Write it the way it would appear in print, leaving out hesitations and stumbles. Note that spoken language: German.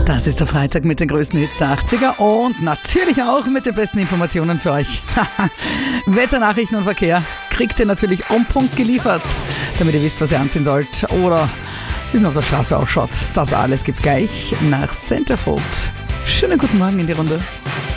Das ist der Freitag mit den größten Hits der 80er und natürlich auch mit den besten Informationen für euch. Wetternachrichten und Verkehr kriegt ihr natürlich on Punkt geliefert, damit ihr wisst, was ihr anziehen sollt oder wie es auf der Straße ausschaut. Das alles gibt gleich nach Centerfold. Schönen guten Morgen in die Runde.